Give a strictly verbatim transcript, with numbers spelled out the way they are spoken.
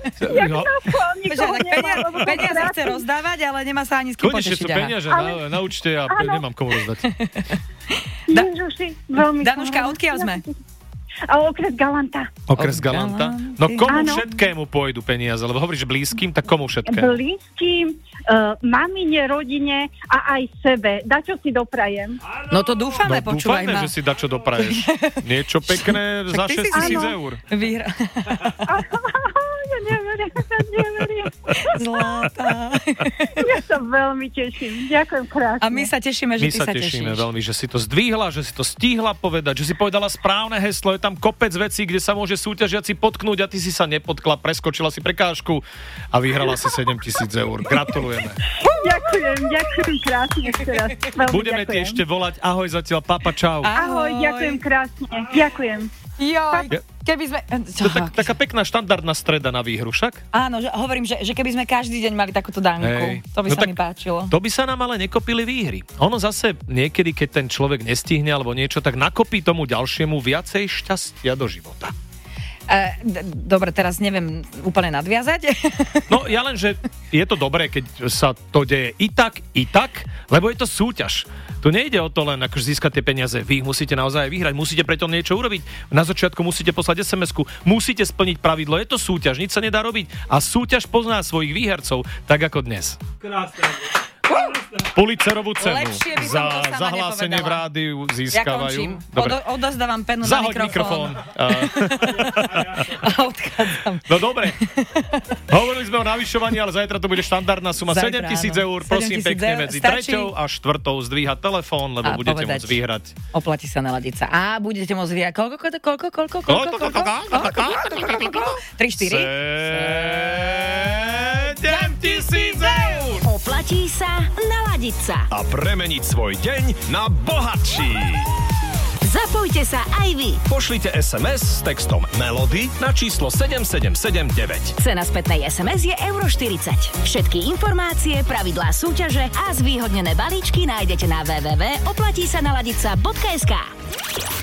Jak No. to skôr, nikoho Počkaj, tak nemá, peniaze, lebo to peniaze chce kráti. rozdávať, ale nemá sa ani s kým Konečne sú potešiť. aha. peniaze, Ale- na, naučte, ja Áno. nemám komu rozdať. Da- Ježiši, veľmi Danuška, sa- odkiaľ sme? A okres Galanta. Okres Od Galanta. Galanty. No komu Áno. všetkému pôjdu peniaze? Lebo hovoríš blízkym, tak komu všetkému? Blízkym, uh, mamine, rodine a aj sebe. Dačo si doprajem. No to dúfame, No počúvaj dúfajme, ma. že si dačo dopraješ. Niečo pekné Však za ty si šesť tisíc Áno. eur. Vyhra... Ja neverím, ja neverím. Zlatá. Ja sa veľmi teším. Ďakujem krásne. A my sa tešíme, že My ty sa sa tešíme tešíš. veľmi, že si to zdvihla, že si to stihla povedať, že si povedala správne heslo. Je tam kopec vecí, kde sa môže súťažiaci potknúť a ty si sa nepotkla, preskočila si prekážku a vyhrala si sedem tisíc eur. Gratulujeme. Ďakujem, ďakujem krásne ešte raz. Veľmi Budeme ti ďakujem. ešte volať. Ahoj zatiaľ, papa, čau. Ahoj, ďakujem krásne. Ďakujem. Joj, keby sme... To je tak, taká pekná štandardná streda na výhru, však? Áno, že hovorím, že, že keby sme každý deň mali takúto danku, Hej. to by No sa tak mi páčilo. To by sa nám ale nekopili výhry. Ono zase niekedy, keď ten človek nestihne alebo niečo, tak nakopí tomu ďalšiemu viacej šťastia do života. E, d- dobre, teraz neviem úplne nadviazať. No ja len, že je to dobré, keď sa to deje i tak, i tak, lebo je to súťaž. Tu nejde o to len akože získať tie peniaze. Vy ich musíte naozaj vyhrať, musíte preto niečo urobiť. Na začiatku musíte poslať es em esku, musíte splniť pravidlo. Je to súťaž, nič sa nedá robiť. A súťaž pozná svojich výhercov, tak ako dnes. Pulitzerovú cenu Lepšie by som za to sama zahlásenie v nepovedala. rádiu Ja získavajú. končím. Dobre. Odo- odozdávam penu na Zahoď mikrofón. mikrofón. A- A odchádzam. No dobre. Hovorili sme o navyšovaní, ale zajtra to bude štandardná suma Zajtra, sedem tisíc áno. eur. Prosím sedem tisíc pekne eur. medzi Stačí? treťou a štvrtou zdvíhať telefón, lebo A budete povedať. môcť vyhrať. Oplatí sa naladiť sa. A budete môcť vyhrať. Koľko, koľko, koľko, koľko, koľko, koľko? tri, štyri. sedem tisíc eur! Oplatí sa naladiť sa. A premeniť svoj deň na bohatší. Zapojte sa aj vy. Pošlite es em es s textom Melody na číslo sedem sedem sedem deväť. Cena spätnej es em es je euro štyridsať. Všetky informácie, pravidlá súťaže a zvýhodnené balíčky nájdete na w w w bodka oplatí sa naladiť sa bodka es ká.